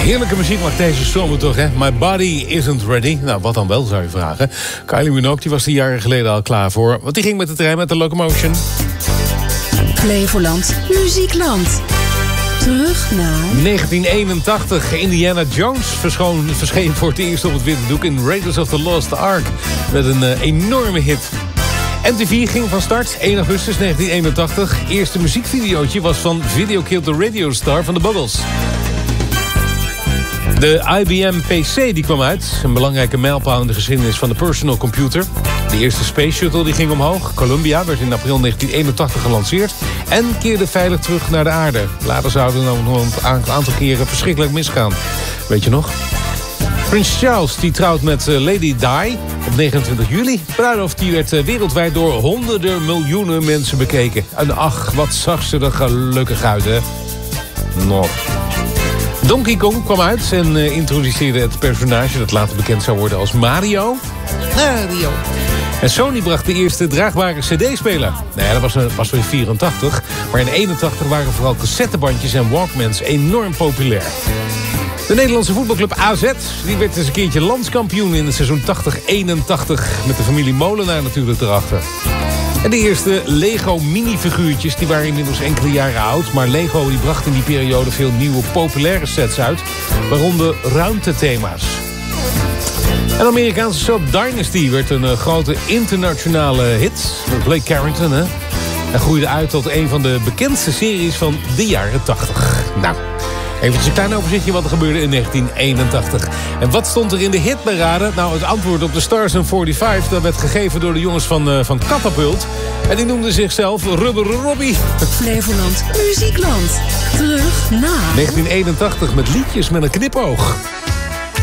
Heerlijke muziek mag deze zomer toch, hè? My Body Isn't Ready. Nou, wat dan wel, zou je vragen. Kylie Minogue, die was er jaren geleden al klaar voor. Want die ging met de trein met de Locomotion. Flevoland, Muziekland. Terug naar 1981. Indiana Jones verscheen voor het eerst op het witte doek in Raiders of the Lost Ark. Met een enorme hit. MTV ging van start, 1 augustus 1981. Eerste muziekvideootje was van Video Killed the Radio Star van de Buggles. De IBM PC die kwam uit. Een belangrijke mijlpaal in de geschiedenis van de personal computer. De eerste Space Shuttle die ging omhoog. Columbia werd in april 1981 gelanceerd. En keerde veilig terug naar de aarde. Later zouden er nog een aantal keren verschrikkelijk misgaan. Weet je nog? Prins Charles die trouwt met Lady Di op 29 juli. Bruiloft die werd wereldwijd door honderden miljoenen mensen bekeken. En ach, wat zag ze er gelukkig uit, hè? Nog. Donkey Kong kwam uit en introduceerde het personage dat later bekend zou worden als Mario. Mario. En Sony bracht de eerste draagbare cd-speler. Nee, dat was weer 84. Maar in 81 waren vooral cassettebandjes en Walkmans enorm populair. De Nederlandse voetbalclub AZ die werd eens een keertje landskampioen in het seizoen 80-81. Met de familie Molenaar natuurlijk erachter. En de eerste Lego minifiguurtjes die waren inmiddels enkele jaren oud. Maar Lego die bracht in die periode veel nieuwe populaire sets uit. Waaronder ruimtethema's. En de Amerikaanse soap Dynasty werd een grote internationale hit. Met Blake Carrington, hè. En groeide uit tot een van de bekendste series van de jaren 80. Nou, even een klein overzichtje wat er gebeurde in 1981. En wat stond er in de hitparade? Nou, het antwoord op de Stars and 45... dat werd gegeven door de jongens van Catapult. En die noemden zichzelf Rubber Robbie. Flevoland, Muziekland. Terug naar 1981 met liedjes met een knipoog.